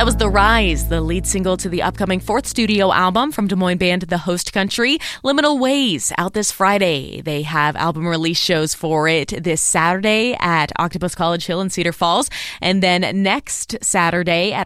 That was The Rise, the lead single to the upcoming fourth studio album from Des Moines band The Host Country, Liminal Ways, out this Friday. They have album release shows for it this Saturday at Octopus College Hill in Cedar Falls, and then next Saturday at